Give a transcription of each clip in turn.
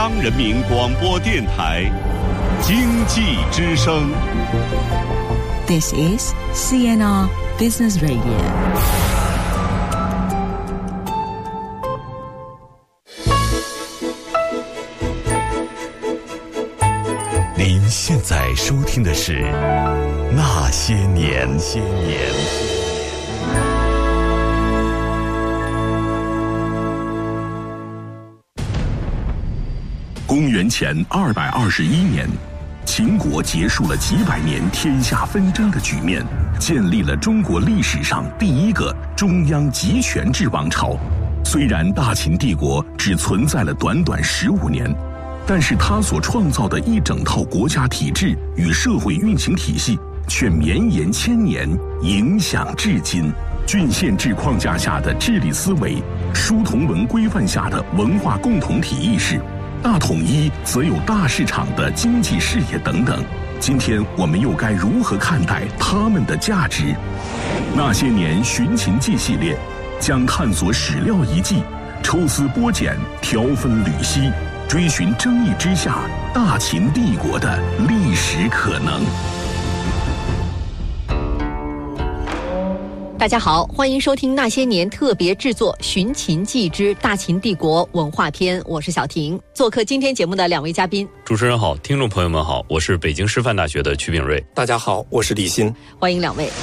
中央人民广播电台经济之声。 This is CNR Business Radio。 您现在收听的是《那些年》。公元前221年，秦国结束了几百年天下纷争的局面，建立了中国历史上第一个中央集权制王朝。虽然大秦帝国只存在了短短15年，但是他所创造的一整套国家体制与社会运行体系却绵延千年，影响至今。郡县制框架下的治理思维，书同文规范下的文化共同体意识，大统一则有大市场的经济视野等等。今天我们又该如何看待他们的价值？那些年寻秦记系列将探索史料遗迹，抽丝剥茧，条分缕析，追寻争议之下大秦帝国的历史可能。 大家好，欢迎收听那些年特别制作《寻秦记之大秦帝国文化篇》，我是小婷。做客今天节目的两位嘉宾， 主持人好，听众朋友们好，我是北京师范大学的曲炳瑞。 大家好，我是李欣。 欢迎两位。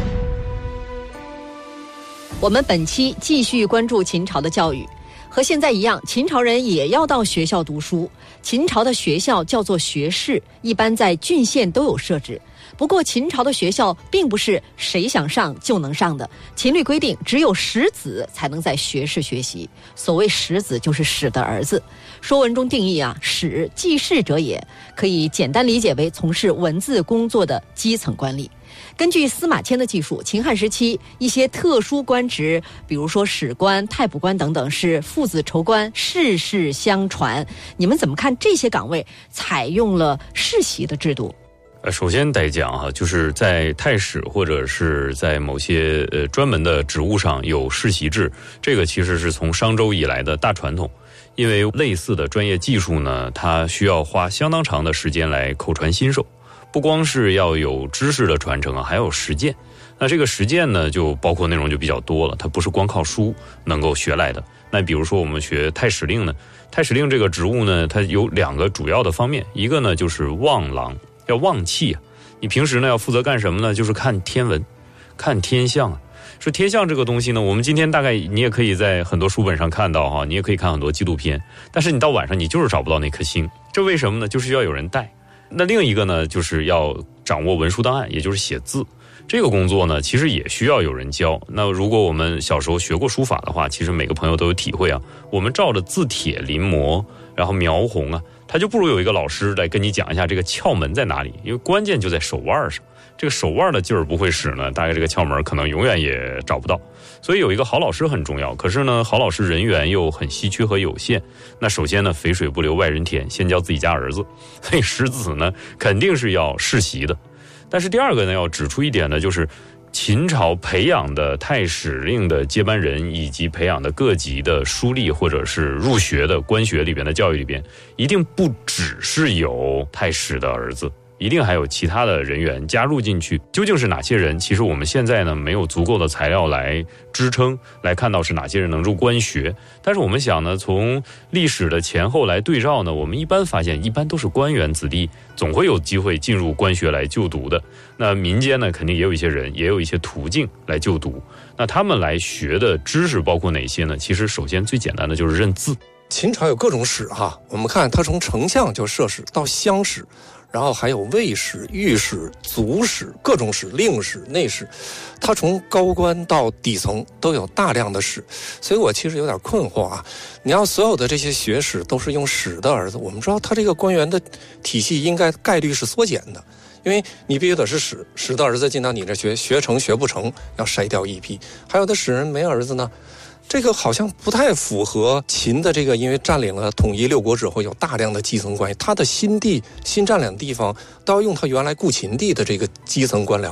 我们本期继续关注秦朝的教育。和现在一样，秦朝人也要到学校读书。秦朝的学校叫做学士，一般在郡县都有设置。不过秦朝的学校并不是谁想上就能上的，秦律规定只有识子才能在学士学习。所谓识子就是史的儿子。说文中定义史记事者也，可以简单理解为从事文字工作的基层官吏。根据司马迁的记述，秦汉时期一些特殊官职，比如说史官、太卜官等等，是父子仇官，世世相传。你们怎么看这些岗位采用了世袭的制度？ 首先得讲就是在太史或者是在某些专门的职务上有世袭制，这个其实是从商周以来的大传统。因为类似的专业技术呢，它需要花相当长的时间来口传心授，不光是要有知识的传承还有实践。那这个实践呢，就包括内容就比较多了，它不是光靠书能够学来的。那比如说我们学太史令呢，太史令这个职务呢，它有2个主要的方面，一个呢就是望郎，要望气你平时呢要负责干什么呢？就是看天文，看天象说天象这个东西呢，我们今天大概你也可以在很多书本上看到你也可以看很多纪录片，但是你到晚上你就是找不到那颗星，这为什么呢？就是要有人带。那另一个呢，就是要掌握文书档案，也就是写字。这个工作呢，其实也需要有人教。那如果我们小时候学过书法的话，其实每个朋友都有体会我们照着字帖临摹，然后描红它就不如有一个老师来跟你讲一下这个窍门在哪里，因为关键就在手腕上。这个手腕的劲儿不会使呢，大概这个窍门可能永远也找不到。所以有一个好老师很重要，可是呢，好老师人员又很稀缺和有限。那首先呢，肥水不流外人田，先教自己家儿子。所以识子呢，肯定是要世袭的。但是第二个呢，要指出一点呢，就是秦朝培养的太史令的接班人，以及培养的各级的书吏或者是入学的官学里边的教育里边，一定不只是有太史的儿子，一定还有其他的人员加入进去。究竟是哪些人？其实我们现在呢没有足够的材料来支撑，来看到是哪些人能入官学。但是我们想呢，从历史的前后来对照呢，我们一般发现，一般都是官员子弟，总会有机会进入官学来就读的。那民间呢，肯定也有一些人，也有一些途径来就读。那他们来学的知识包括哪些呢？其实首先最简单的就是认字。 秦朝有各种史我们看它从丞相就设史到乡史，然后还有卫史、御史、族史，各种史，令史、内史，它从高官到底层都有大量的史。所以我其实有点困惑你要所有的这些学史都是用史的儿子，我们知道他这个官员的体系应该概率是缩减的，因为你必须得是史的儿子进到你这学成学不成要筛掉一批，还有的史人没儿子呢，这个好像不太符合秦的这个，因为占领了统一6国之后有大量的基层关系，他的新占领的地方都要用他原来顾秦地的这个基层官僚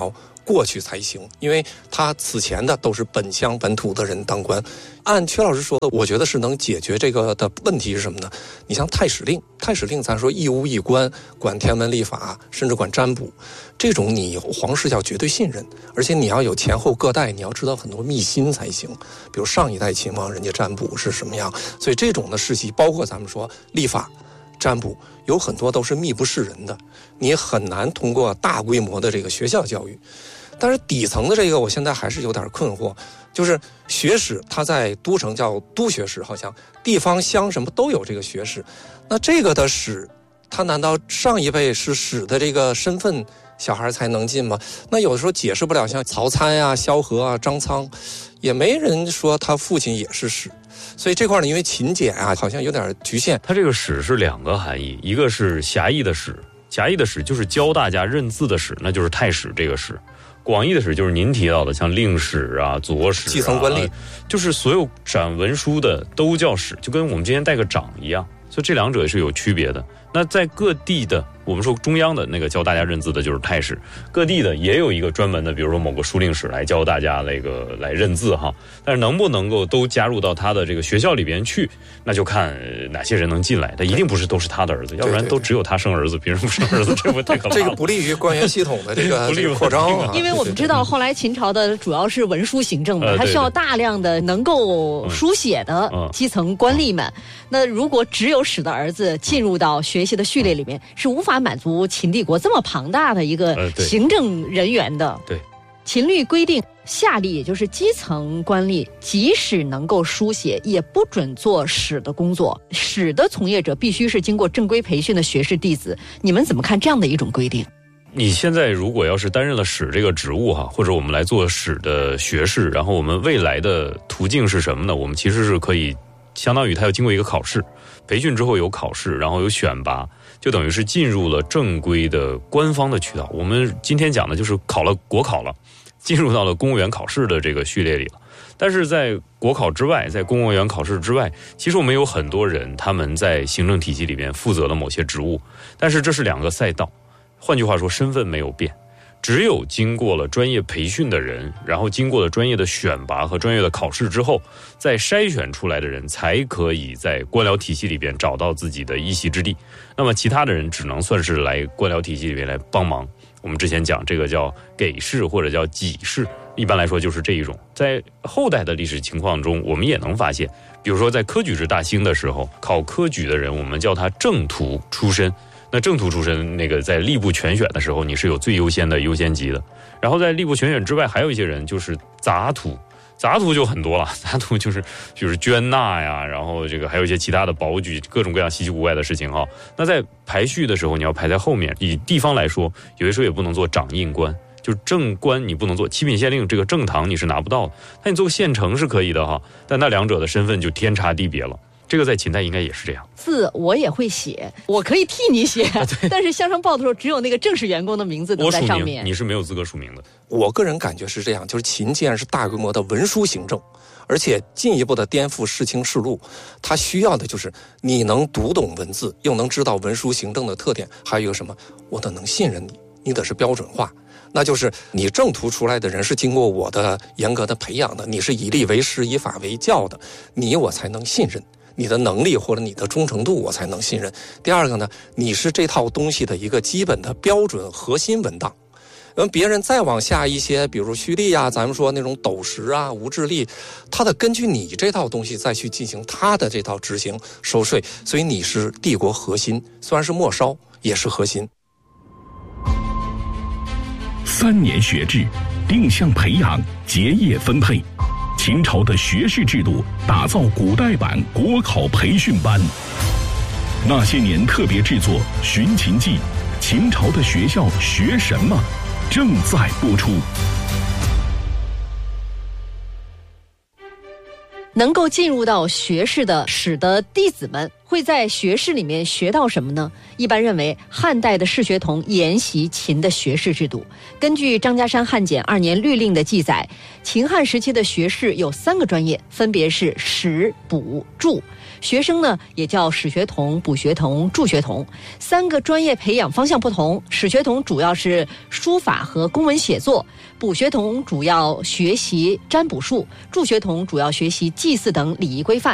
过去才行，因为他此前的都是本乡本土的人当官。按阙老师说的，我觉得是能解决这个的问题是什么呢？你像太史令，咱说一屋一官，管天文历法，甚至管占卜，这种你皇室要绝对信任，而且你要有前后各代，你要知道很多秘辛才行。比如上一代秦王人家占卜是什么样，所以这种的世袭，包括咱们说历法、占卜，有很多都是秘不示人的，你很难通过大规模的这个学校教育。但是底层的这个，我现在还是有点困惑，就是学史，它在都城叫都学史，好像地方乡什么都有这个学史。那这个的史，它难道上一辈是史的这个身份，小孩才能进吗？那有的时候解释不了，像曹参啊、萧何啊、张苍，也没人说他父亲也是史。所以这块呢，因为勤俭啊，好像有点局限。 它这个史是两个含义，一个是狭义的史，狭义的史就是教大家认字的史，那就是太史这个史。广义的史就是您提到的，像令史啊、左史啊， 基层官吏， 就是所有掌文书的都叫史，就跟我们今天带个长一样，所以这两者是有区别的。那在各地的，我们说中央的那个教大家认字的就是太史，各地的也有一个专门的，比如说某个书令史来教大家那个来认字哈。但是能不能够都加入到他的这个学校里边去，那就看哪些人能进来。他一定不是都是他的儿子，要不然都只有他生儿子，别人不生儿子，这不太可怕了。 这个不利于官员系统的这个扩张啊。 因为我们知道后来秦朝的主要是文书行政嘛，它需要大量的能够书写的基层官吏们。那如果只有史的儿子进入到学习的序列里面，是无法满足秦帝国这么庞大的一个行政人员的。 对， 秦律规定，下吏也就是基层官吏，即使能够书写，也不准做史的工作。史的从业者必须是经过正规培训的学士弟子。你们怎么看这样的一种规定？ 你现在如果要是担任了史这个职务哈，或者我们来做史的学士，然后我们未来的途径是什么呢？我们其实是可以相当于他要经过一个考试，培训之后有考试，然后有选拔，就等于是进入了正规的官方的渠道。我们今天讲的就是考了国考了，进入到了公务员考试的这个序列里了。但是在国考之外，在公务员考试之外，其实我们有很多人他们在行政体系里边负责了某些职务，但是这是两个赛道，换句话说身份没有变，只有经过了专业培训的人，然后经过了专业的选拔和专业的考试之后，再筛选出来的人才可以在官僚体系里边找到自己的一席之地。那么其他的人只能算是来官僚体系里边来帮忙。我们之前讲这个叫给事或者叫给事，一般来说就是这一种。在后代的历史情况中，我们也能发现，比如说在科举制大兴的时候，考科举的人我们叫他正徒出身。那正徒出身，那个在吏部全选的时候，你是有最优先的优先级的。然后在吏部全选之外，还有一些人就是杂徒，杂徒就很多了，杂徒就是捐纳呀，然后这个还有一些其他的保举，各种各样稀奇古怪的事情哈。那在排序的时候，你要排在后面。以地方来说，有些时候也不能做掌印官，就是正官你不能做，七品县令这个正堂你是拿不到的。那你做个县丞是可以的哈，但那两者的身份就天差地别了。这个在秦代应该也是这样。 字我也会写，我可以替你写，但是乡绅报的时候，只有那个正式员工的名字能在上面。 你是没有资格署名的。 我个人感觉是这样，就是秦既然是大规模的文书行政，而且进一步的颠覆世卿世禄，它需要的就是你能读懂文字，又能知道文书行政的特点，还有一个什么，我得能信任你，你得是标准化。那就是你正途出来的人是经过我的严格的培养的，你是以吏为师，以法为教的，你我才能信任。你的能力或者你的忠诚度我才能信任。第二个呢，你是这套东西的一个基本的标准核心文档。别人再往下一些，比如胥吏啊，咱们说那种斗石啊、无治吏，他得根据你这套东西再去进行他的这套执行收税，所以你是帝国核心，虽然是末梢，也是核心。 3年学制，定向培养，结业分配。秦朝的学士制度打造古代版国考培训班。那些年特别制作《寻秦记》，秦朝的学校学什么？正在播出。 能够进入到学士的史的弟子们，会会在学士里面学到什么呢？一般认为，汉代的士学童沿袭秦的学士制度。根据张家山汉简2年律令的记载，秦汉时期的学士有3个专业，分别是史、卜、注。学生呢也叫史学童、卜学童、注学童。3个专业培养方向不同，史学童主要是书法和公文写作，卜学童主要学习占卜术，注学童主要学习祭祀等礼仪规范。